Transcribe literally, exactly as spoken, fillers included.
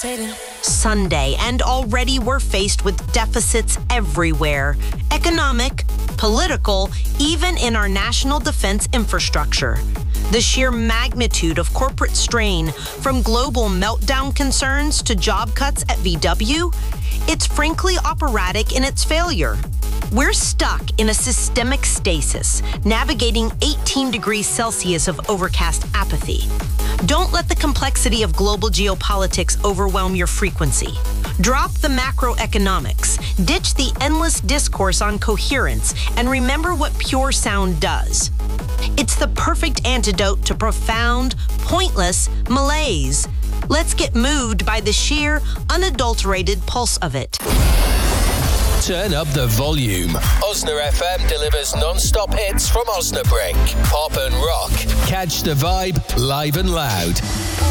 Sunday, and already we're faced with deficits everywhere. Economic, political, even in our national defense infrastructure. The sheer magnitude of corporate strain, from global meltdown concerns to job cuts at V W, it's frankly operatic in its failure. We're stuck in a systemic stasis, navigating eighteen degrees Celsius of overcast apathy. Don't let the complexity of global geopolitics overwhelm your frequency. Drop the macroeconomics, ditch the endless discourse on coherence, and remember what pure sound does. It's the perfect antidote to profound, pointless malaise. Let's get moved by the sheer, unadulterated pulse of it. Turn up the volume. Osna F M delivers non-stop hits from Osnabrück. Pop and rock. Catch the vibe live and loud.